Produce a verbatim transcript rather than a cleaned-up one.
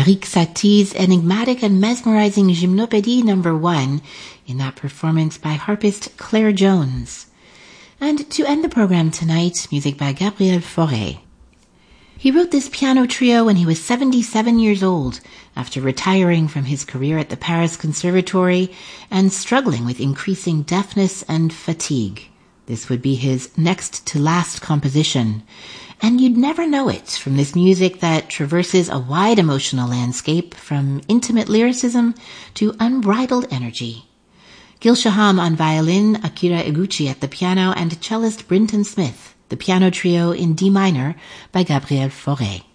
Erik Satie's enigmatic and mesmerizing Gymnopédie number one in that performance by harpist Claire Jones. And to end the program tonight, music by Gabriel Fauré. He wrote this piano trio when he was seventy-seven years old, after retiring from his career at the Paris Conservatory and struggling with increasing deafness and fatigue. This would be his next to last composition. And you'd never know it from this music that traverses a wide emotional landscape from intimate lyricism to unbridled energy. Gil Shaham on violin, Akira Eguchi at the piano, and cellist Brinton Smith, the piano trio in D minor by Gabriel Fauré.